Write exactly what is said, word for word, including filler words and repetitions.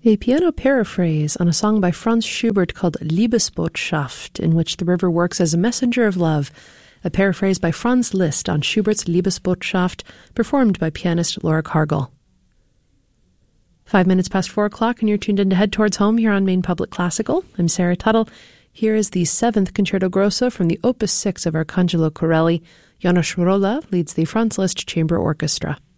A piano paraphrase on a song by Franz Schubert called Liebesbotschaft, in which the river works as a messenger of love. A paraphrase by Franz Liszt on Schubert's Liebesbotschaft, performed by pianist Laura Cargill. Five minutes past four o'clock, and you're tuned in to Head Towards Home here on Maine Public Classical. I'm Sarah Tuttle. Here is the seventh Concerto Grosso from the Opus six of Arcangelo Corelli. Janos Rolla leads the Franz Liszt Chamber Orchestra.